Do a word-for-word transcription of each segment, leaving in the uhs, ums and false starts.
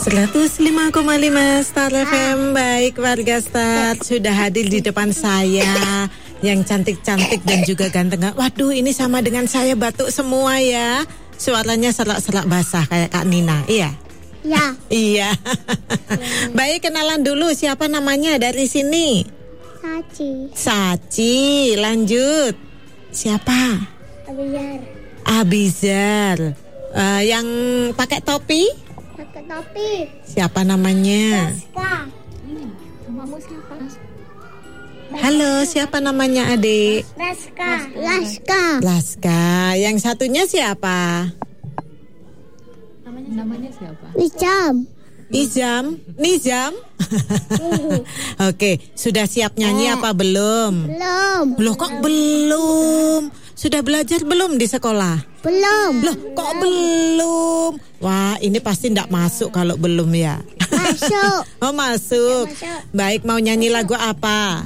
seratus lima koma lima Star F M. Baik warga Star, sudah hadir di depan saya yang cantik-cantik dan juga ganteng. Waduh, ini sama dengan saya, batuk semua ya. Suaranya serak-serak basah kayak Kak Nina. Iya. Ya. Iya. Baik, kenalan dulu, siapa namanya dari sini? Saci. Saci. Lanjut. Siapa? Abizar. Abizar. Uh, yang pakai topi? Pakai topi. Siapa namanya? Laska. Namamu siapa? Halo, siapa namanya adik? Laska. Laska. Laska. Yang satunya siapa? Namanya, namanya siapa? Wijam. Izam. Nizam. Oke, sudah siap nyanyi apa belum? Belum. Loh, kok belum? Sudah belajar belum di sekolah? Belum. Loh, kok belum? Wah, ini pasti enggak masuk kalau belum ya. Masuk. Oh, masuk. Masuk. Baik, mau nyanyi lagu apa?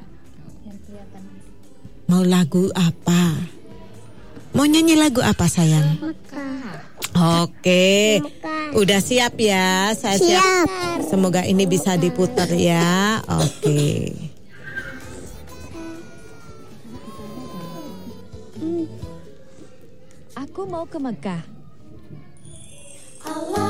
Mau lagu apa? Mau nyanyi lagu apa, sayang? Mekah. Oke. Mekah. Udah siap ya? Saya siap. Siap. Semoga ini bisa diputar ya. Oke. Aku mau ke Mekah. Allah.